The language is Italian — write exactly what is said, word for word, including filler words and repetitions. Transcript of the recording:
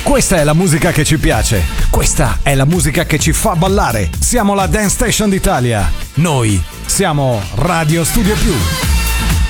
Questa è la musica che ci piace. Questa è la musica che ci fa ballare. Siamo la Dance Station d'Italia. Noi siamo Radio Studio Più.